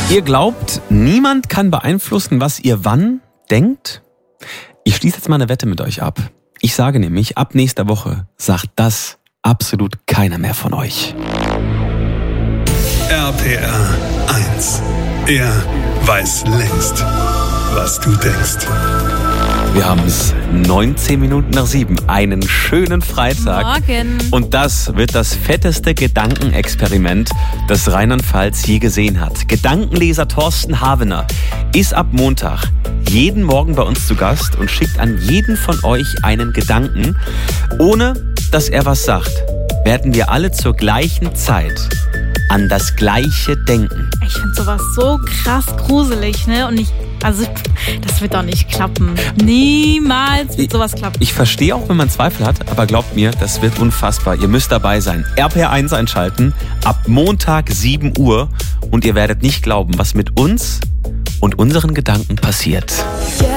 Ihr glaubt, niemand kann beeinflussen, was ihr wann denkt? Ich schließe jetzt mal eine Wette mit euch ab. Ich sage nämlich, ab nächster Woche sagt das absolut keiner mehr von euch. RPR 1. Er weiß längst, was du denkst. Wir haben es 19 Minuten nach 7. Einen schönen Freitag. Morgen. Und das wird das fetteste Gedankenexperiment, das Rheinland-Pfalz je gesehen hat. Gedankenleser Thorsten Havener ist ab Montag jeden Morgen bei uns zu Gast und schickt an jeden von euch einen Gedanken. Ohne dass er was sagt, werden wir alle zur gleichen Zeit an das Gleiche denken. Ich finde sowas so krass gruselig, ne? Und das wird doch nicht klappen. Niemals wird sowas klappen. Ich verstehe auch, wenn man Zweifel hat, aber glaubt mir, das wird unfassbar. Ihr müsst dabei sein. RPR 1 einschalten, ab Montag 7 Uhr und ihr werdet nicht glauben, was mit uns und unseren Gedanken passiert.